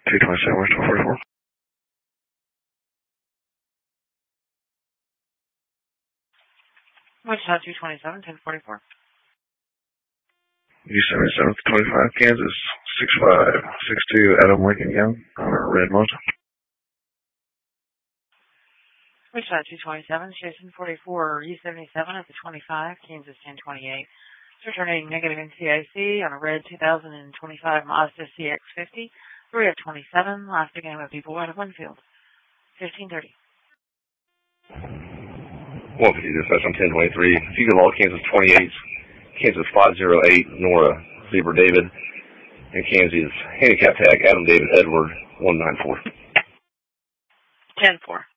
227, where's 1244? Wichita 227, 1044. U 77 25, Kansas, 6562, Adam Lincoln Young, Red Monster. Wichita 227, Jason 44, U77 at the 25, Kansas 1028. It's returning negative NCIC on a red 2025 Mazda CX-50, 3 of 27, last again with people out of Winfield, 1530. 150 dispatch on 1023. If you can log Kansas 28, Kansas 508, Nora Zebra David, and Kansas handicap tag Adam David Edward 194. 10-4.